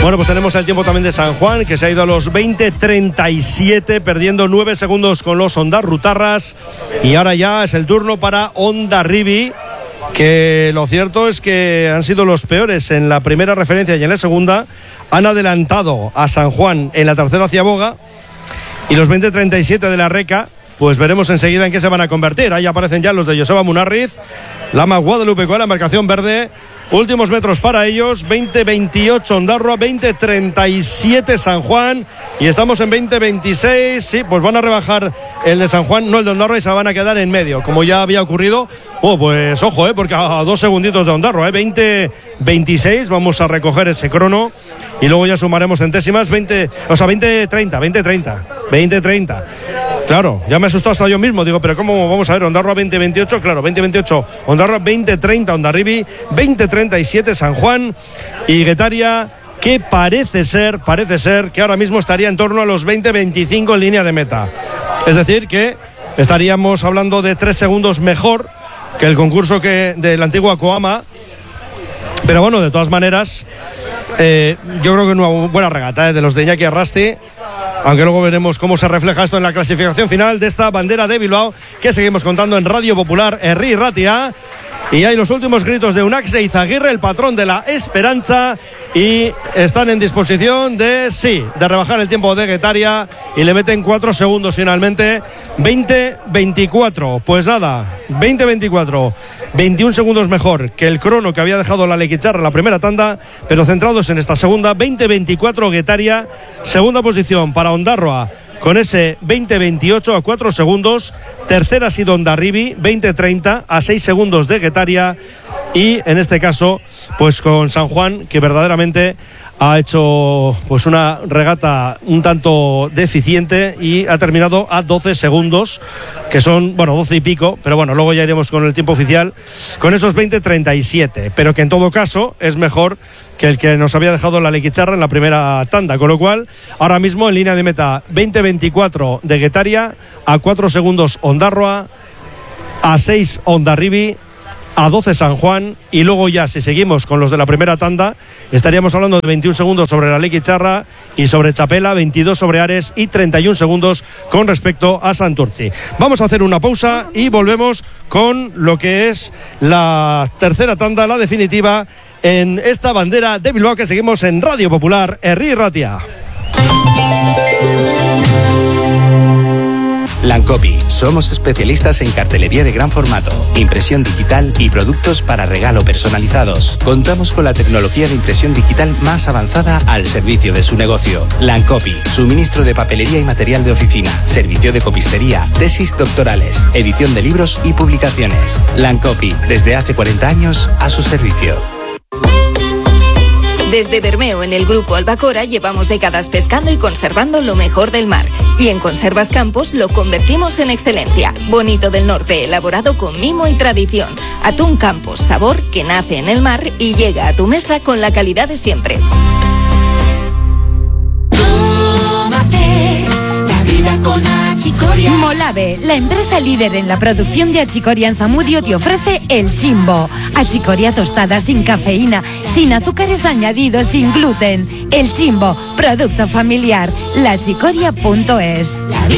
Bueno, pues tenemos el tiempo también de San Juan, que se ha ido a los 20:37, perdiendo 9 segundos con los Ondarrutarras. Y ahora ya es el turno para Hondarribia, que lo cierto es que han sido los peores en la primera referencia y en la segunda. Han adelantado a San Juan en la tercera ciaboga. Y los 20:37 de la Reca, pues veremos enseguida en qué se van a convertir. Ahí aparecen ya los de Joseba Munarriz, Lama Guadalupe con la marcación verde. Últimos metros para ellos, 20:28 Ondarroa, 20:37 San Juan, y estamos en 20:26. Sí, pues van a rebajar el de San Juan, no el de Ondarroa, y se van a quedar en medio, como ya había ocurrido. Pues ojo, porque a 2 segunditos de Ondarroa, 20:26, vamos a recoger ese crono y luego ya sumaremos centésimas. 20:30. Claro, ya me he asustado hasta yo mismo, digo, pero ¿cómo vamos a ver? Ondarroa 20:28, claro, 20:28 Ondarroa, 20:30 Hondarribia, 20:37 San Juan, y Guetaria, que parece ser que ahora mismo estaría en torno a los 20:25 en línea de meta. Es decir, que estaríamos hablando de 3 segundos mejor que el concurso de la antigua Coama. Pero bueno, de todas maneras, yo creo que una buena regata de los de Iñaki Arrasti, aunque luego veremos cómo se refleja esto en la clasificación final de esta bandera de Bilbao, que seguimos contando en Radio Popular Herri Ratia. Y hay los últimos gritos de Unaxe Izaguirre, el patrón de la Esperanza, y están en disposición de rebajar el tiempo de Guetaria, y le meten 4 segundos finalmente. 20:24, pues nada, 20:24, 21 segundos mejor que el crono que había dejado la Lequicharra en la primera tanda, pero centrados en esta segunda. 20:24 Guetaria, segunda posición para Ondarroa con ese 20:28 a 4 segundos. Tercera ha sido Hondarribia, 20:30 a 6 segundos de Guetaria. Y en este caso, pues con San Juan, que verdaderamente ha hecho pues una regata un tanto deficiente y ha terminado a 12 segundos, que son, 12 y pico, pero bueno, luego ya iremos con el tiempo oficial, con esos 20:37, pero que en todo caso es mejor que el que nos había dejado la Lequicharra en la primera tanda, con lo cual ahora mismo en línea de meta 20:24 de Guetaria, a 4 segundos Ondarroa, a 6 Hondarribia, a 12 San Juan, y luego ya si seguimos con los de la primera tanda estaríamos hablando de 21 segundos sobre la Lequicharra y sobre Chapela, 22 sobre Ares y 31 segundos con respecto a Santurtzi. Vamos a hacer una pausa y volvemos con lo que es la tercera tanda, la definitiva, en esta bandera de Bilbao, que seguimos en Radio Popular Herri Ratia. Lancopi, somos especialistas en cartelería de gran formato, impresión digital y productos para regalo personalizados. Contamos con la tecnología de impresión digital más avanzada al servicio de su negocio. Lancopi, suministro de papelería y material de oficina, servicio de copistería, tesis doctorales, edición de libros y publicaciones. Lancopi, desde hace 40 años a su servicio. Desde Bermeo, en el Grupo Albacora, llevamos décadas pescando y conservando lo mejor del mar. Y en Conservas Campos lo convertimos en excelencia. Bonito del Norte, elaborado con mimo y tradición. Atún Campos, sabor que nace en el mar y llega a tu mesa con la calidad de siempre. Tómate la vida con Achicoria. Molave, la empresa líder en la producción de achicoria en Zamudio, te ofrece el Chimbo. Achicoria tostada sin cafeína, sin azúcares añadidos, sin gluten. El Chimbo, producto familiar. Lachicoria.es.